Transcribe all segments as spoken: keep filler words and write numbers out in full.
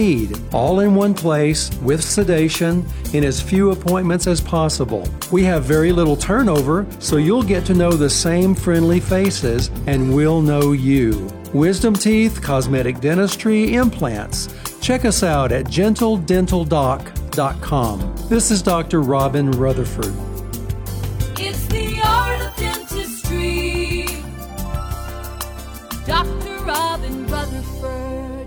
need, all in one place with sedation in as few appointments as possible. We have very little turnover, so you'll get to know the same friendly faces and we'll know you. Wisdom Teeth, cosmetic dentistry, implants. Check us out at gentle dental doc dot com. This is Doctor Robin Rutherford. It's the art of dentistry. Doctor Robin Rutherford.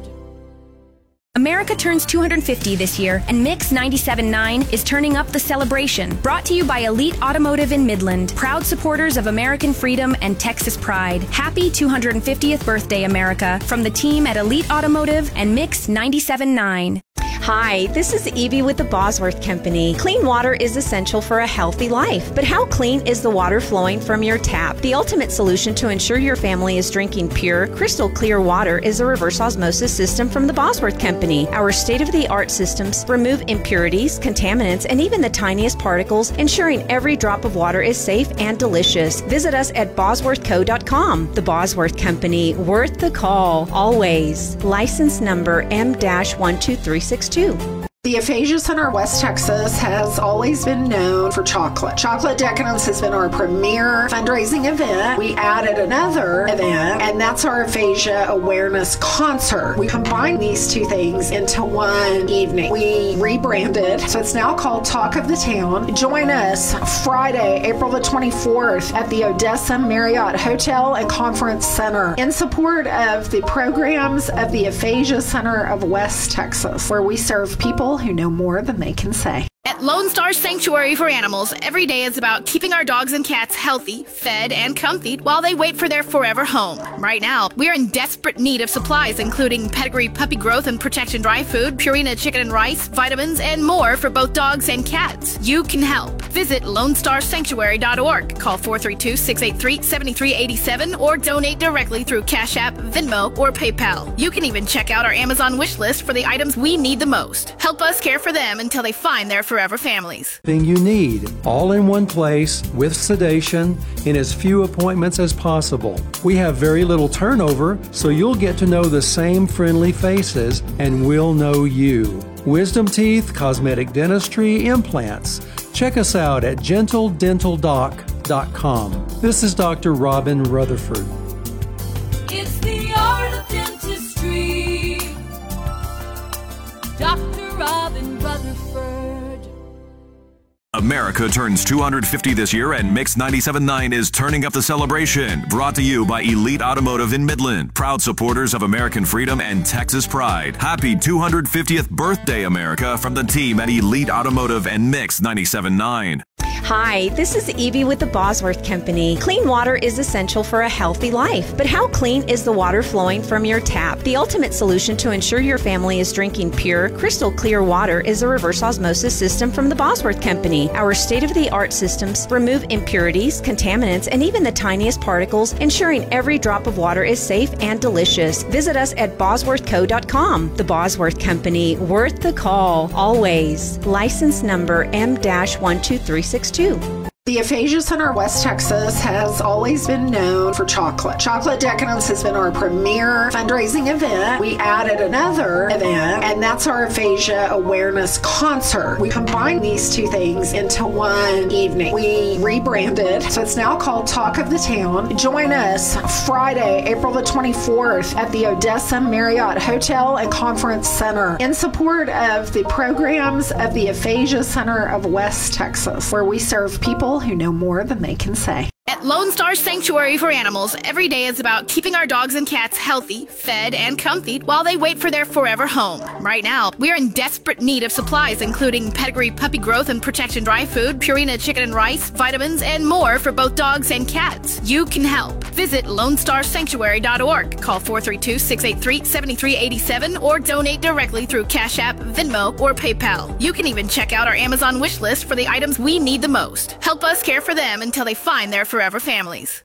America turns two hundred fifty this year, and Mix ninety-seven point nine is turning up the celebration. Brought to you by Elite Automotive in Midland, proud supporters of American freedom and Texas pride. Happy two hundred fiftieth birthday, America, from the team at Elite Automotive and Mix ninety-seven point nine. Hi, this is Evie with the Bosworth Company. Clean water is essential for a healthy life, but how clean is the water flowing from your tap? The ultimate solution to ensure your family is drinking pure, crystal clear water is a reverse osmosis system from the Bosworth Company. Our state-of-the-art systems remove impurities, contaminants, and even the tiniest particles, ensuring every drop of water is safe and delicious. Visit us at bosworth co dot com. The Bosworth Company, worth the call, always. License number M one two three six two. The Aphasia Center West Texas has always been known for chocolate. Chocolate Decadence has been our premier fundraising event. We added another event, and that's our Aphasia Awareness Concert. We combined these two things into one evening. We rebranded, so it's now called Talk of the Town. Join us Friday, April the twenty-fourth at the Odessa Marriott Hotel and Conference Center in support of the programs of the Aphasia Center of West Texas, where we serve people who know more than they can say. At Lone Star Sanctuary for Animals, every day is about keeping our dogs and cats healthy, fed, and comfy while they wait for their forever home. Right now, we are in desperate need of supplies, including pedigree puppy growth and protection dry food, Purina chicken and rice, vitamins, and more for both dogs and cats. You can help. Visit lone star sanctuary dot org, call four three two, six eight three, seven three eight seven, or donate directly through Cash App, Venmo, or PayPal. You can even check out our Amazon wish list for the items we need the most. Help us care for them until they find their forever families. Thing you need, all in one place with sedation in as few appointments as possible. We have very little turnover, so you'll get to know the same friendly faces and we'll know you. Wisdom Teeth, cosmetic dentistry, implants. Check us out at gentle dental doc dot com. This is Doctor Robin Rutherford. It's the art of dentistry. Doctor Robin Rutherford. America turns two hundred fifty this year, and Mix ninety-seven point nine is turning up the celebration. Brought to you by Elite Automotive in Midland, proud supporters of American freedom and Texas pride. Happy two hundred fiftieth birthday, America, from the team at Elite Automotive and Mix ninety-seven point nine. Hi, this is Evie with the Bosworth Company. Clean water is essential for a healthy life, but how clean is the water flowing from your tap? The ultimate solution to ensure your family is drinking pure, crystal clear water is a reverse osmosis system from the Bosworth Company. Our state-of-the-art systems remove impurities, contaminants, and even the tiniest particles, ensuring every drop of water is safe and delicious. Visit us at bosworth co dot com. The Bosworth Company, worth the call, always. License number M one two three six two. The Aphasia Center West Texas has always been known for chocolate. Chocolate Decadence has been our premier fundraising event. We added another event, and that's our Aphasia Awareness Concert. We combined these two things into one evening. We rebranded, so it's now called Talk of the Town. Join us Friday, April the twenty-fourth at the Odessa Marriott Hotel and Conference Center in support of the programs of the Aphasia Center of West Texas, where we serve people who know more than they can say. At Lone Star Sanctuary for Animals, every day is about keeping our dogs and cats healthy, fed, and comfy while they wait for their forever home. Right now, we are in desperate need of supplies, including pedigree puppy growth and protection dry food, Purina chicken and rice, vitamins, and more for both dogs and cats. You can help. Visit lone star sanctuary dot org, call four three two, six eight three, seven three eight seven, or donate directly through Cash App, Venmo, or PayPal. You can even check out our Amazon wish list for the items we need the most. Help us care for them until they find their forever families.